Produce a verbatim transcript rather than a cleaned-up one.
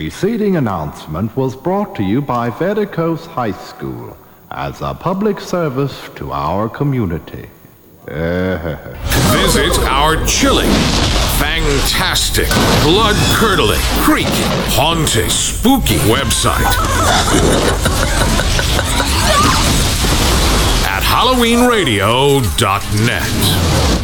preceding announcement was brought to you by Vedicos High School as a public service to our community. Visit our chilling, fantastic, blood-curdling, creepy, haunting, spooky website at halloween radio dot net.